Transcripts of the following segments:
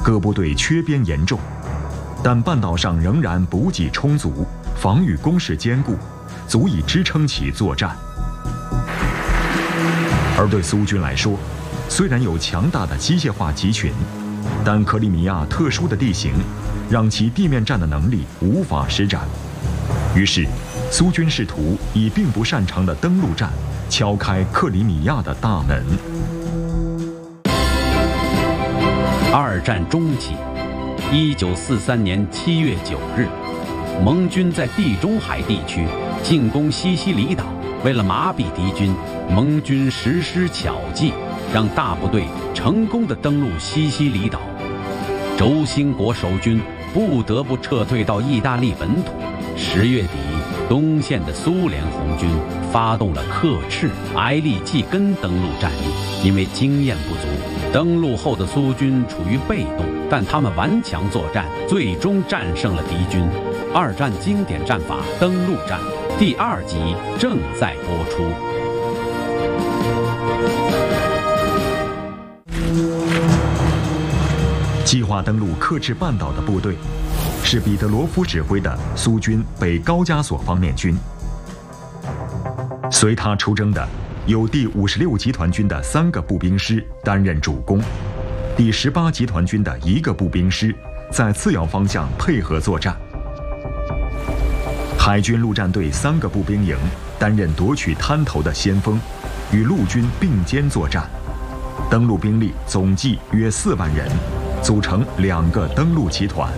各部队缺编严重，但半岛上仍然补给充足，防御工事坚固，足以支撑起作战。而对苏军来说，虽然有强大的机械化集群，但克里米亚特殊的地形让其地面战的能力无法施展。于是，苏军试图以并不擅长的登陆战敲开克里米亚的大门。 二战中期，1943年7月9日，盟军在地中海地区进攻西西里岛。为了麻痹敌军，盟军实施巧计，让大部队成功地登陆西西里岛。轴心国守军不得不撤退到意大利本土。10月底，东线的苏联红军发动了克赤、埃利季根登陆战役。因为经验不足，登陆后的苏军处于被动，但他们顽强作战，最终战胜了敌军。二战经典战法登陆战第2集正在播出。 计划登陆克赤半岛的部队是彼得罗夫指挥的苏军北高加索方面军。随他出征的有第56集团军的3个步兵师担任主攻，第18集团军的1个步兵师在次要方向配合作战。海军陆战队3个步兵营担任夺取滩头的先锋，与陆军并肩作战。登陆兵力总计约4万人，组成2个登陆集团。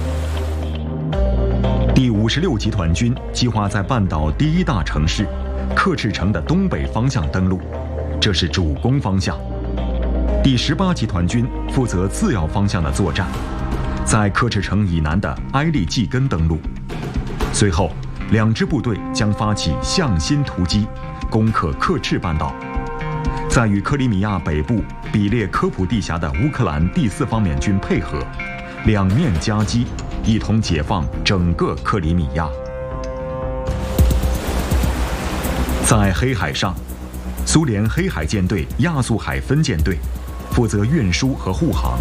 第56集团军计划在半岛第1大城市克赤城的东北方向登陆，这是主攻方向。第18集团军负责次要方向的作战，在克赤城以南的埃利季根登陆。随后，2支部队将发起向心突击，攻克克赤半岛，再与克里米亚北部比列科普地峡的乌克兰第4方面军配合，两面夹击，一同解放整个克里米亚。在黑海上，苏联黑海舰队亚速海分舰队负责运输和护航。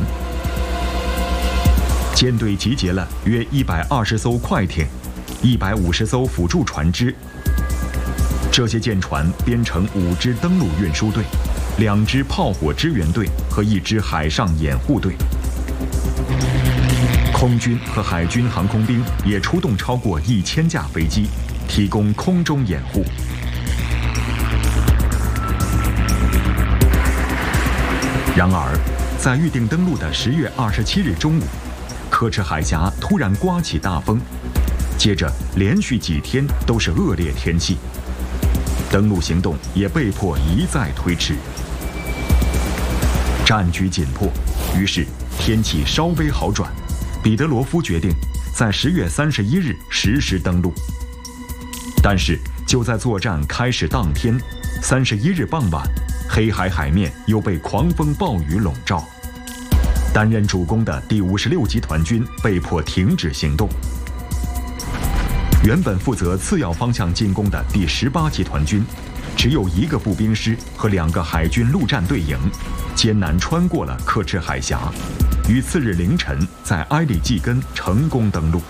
舰队集结了约120艘快艇，150艘辅助船只。这些舰船编成5支登陆运输队、2支炮火支援队和1支海上掩护队。空军和海军航空兵也出动超过1000架飞机，提供空中掩护。然而，在预定登陆的10月27日中午，克赤海峡突然刮起大风，接着连续几天都是恶劣天气，登陆行动也被迫一再推迟。战局紧迫，于是天气稍微好转，彼得罗夫决定在10月31日实施登陆。但是就在作战开始当天，31日傍晚，黑海海面又被狂风暴雨笼罩，担任主攻的第56集团军被迫停止行动。原本负责次要方向进攻的第18集团军，只有1个步兵师和2个海军陆战队营，艰难穿过了克赤海峡，于次日凌晨在埃里季根成功登陆。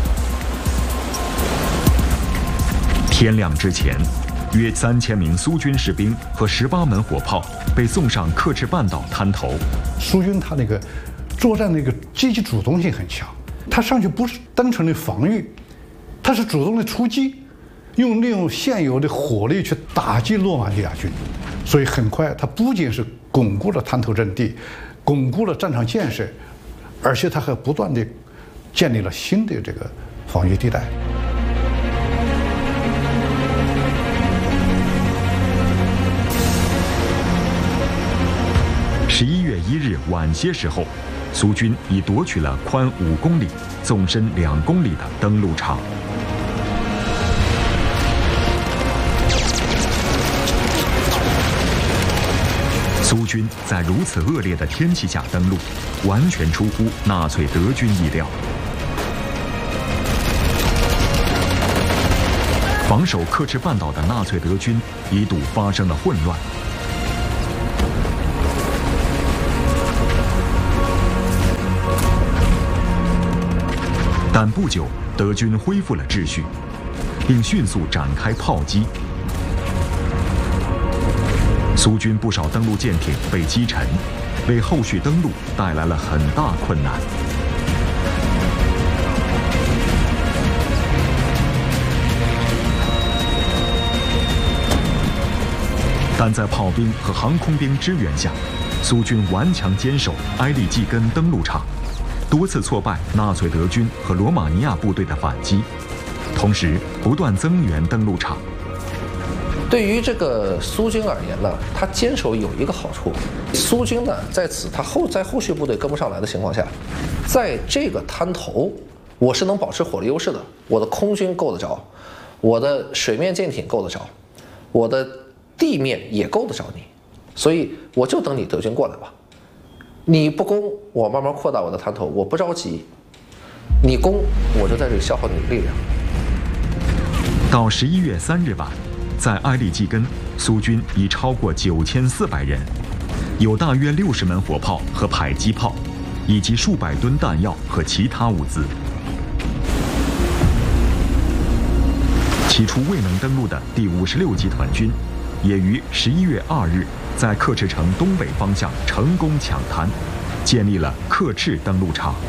天亮之前，约3000名苏军士兵和18门火炮被送上克赤半岛滩头。 苏军他那个作战那个积极主动性很强，他上去不是单纯的防御，他是主动的出击，利用现有的火力去打击诺曼底亚军。所以很快，他不仅是巩固了滩头阵地，巩固了战场建设，而且他还不断地建立了新的这个防御地带。 11月1日晚些时候，苏军已夺取了宽5公里、纵深2公里的登陆场。苏军在如此恶劣的天气下登陆，完全出乎纳粹德军意料。防守克赤半岛的纳粹德军一度发生了混乱。 但不久，德军恢复了秩序，并迅速展开炮击。苏军不少登陆舰艇被击沉，为后续登陆带来了很大困难。但在炮兵和航空兵支援下，苏军顽强坚守埃利季根登陆场，多次挫败纳粹德军和罗马尼亚部队的反击，同时不断增援登陆场。 对于这个苏军而言呢，他坚守有一个好处，苏军呢在后续部队跟不上来的情况下，在这个滩头，我是能保持火力优势的，我的空军够得着，我的水面舰艇够得着，我的地面也够得着你，所以我就等你德军过来吧。你不攻，我慢慢扩大我的滩头，我不着急；你攻，我就在这里消耗你的力量。 到11月3日晚，在埃利季根，苏军已超过9400人，有大约60门火炮和迫击炮，以及数百吨弹药和其他物资。起初未能登陆的第56集团军，也于11月2日在克赤城东北方向成功抢滩，建立了克赤登陆场。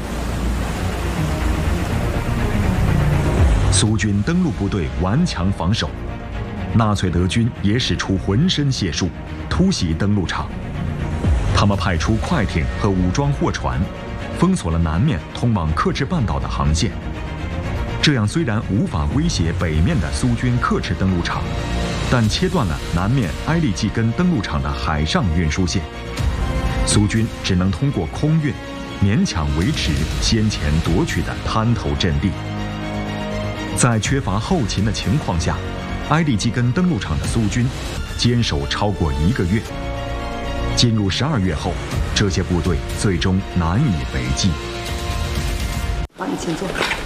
苏军登陆部队顽强防守，纳粹德军也使出浑身解数，突袭登陆场。他们派出快艇和武装货船，封锁了南面通往克赤半岛的航线。这样虽然无法威胁北面的苏军克赤登陆场，但切断了南面埃利季根登陆场的海上运输线。苏军只能通过空运，勉强维持先前夺取的滩头阵地。在缺乏后勤的情况下，埃利季根登陆场的苏军坚守超过1个月。进入12月后，这些部队最终难以为继。 好，你请坐。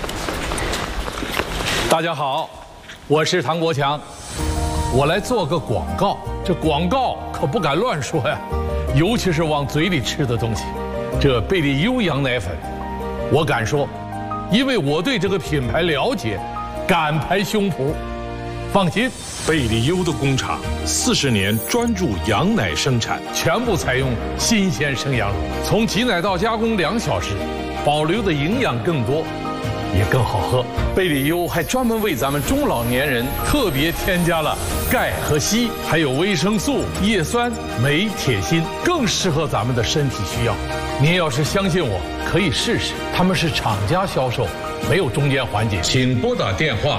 大家好，我是唐国强，我来做个广告。这广告可不敢乱说呀，尤其是往嘴里吃的东西。这贝利优羊奶粉，我敢说，因为我对这个品牌了解，敢拍胸脯。放心， 贝利优的工厂40年专注羊奶生产， 全部采用新鲜生羊乳，从挤奶到加工2小时，保留的营养更多，也更好喝。贝利优还专门为咱们中老年人特别添加了钙和硒，还有维生素、叶酸、镁、铁、锌，更适合咱们的身体需要。您要是相信我，可以试试。他们是厂家销售，没有中间环节。请拨打电话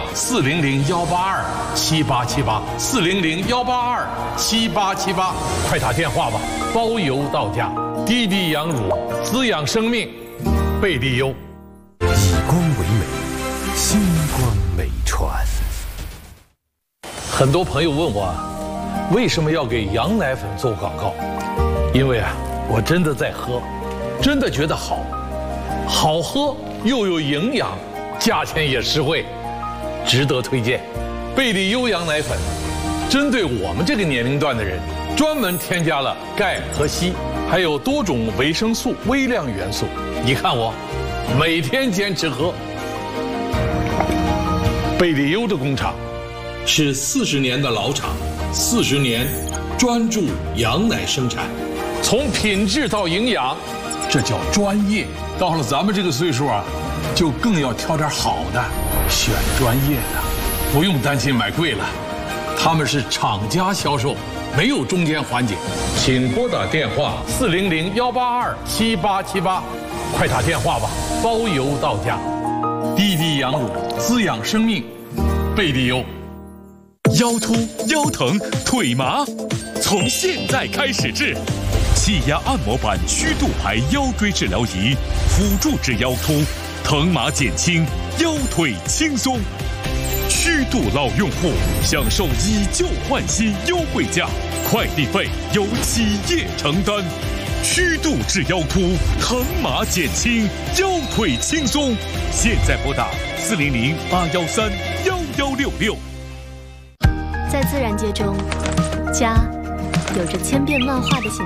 400-182-7878，400-182-7878，快打电话吧，包邮到家。滴滴羊乳，滋养生命，贝利优。 以光为美，星光美传。 很多朋友问我，为什么要给羊奶粉做广告？因为我真的在喝，真的觉得好喝又有营养，价钱也实惠，值得推荐。贝利优羊奶粉针对我们这个年龄段的人，专门添加了钙和硒，还有多种维生素、微量元素。你看我每天坚持喝。贝利优的工厂是40年的老厂，40年专注羊奶生产，从品质到营养，这叫专业。到了咱们这个岁数就更要挑点好的，选专业的，不用担心买贵了。他们是厂家销售，没有中间环节。请拨打电话400-182-7878，快打电话吧，包邮到家。滴滴羊乳，滋养生命，贝利优。 腰突、腰疼、腿麻，从现在开始治。气压按摩板虚度牌腰椎治疗仪，辅助治腰突，疼麻减轻，腰腿轻松。虚度老用户享受以旧换新优惠价，快递费由企业承担。虚度治腰突，疼麻减轻，腰腿轻松。现在拨打400-813-1166。 在自然界中，家有着千变万化的形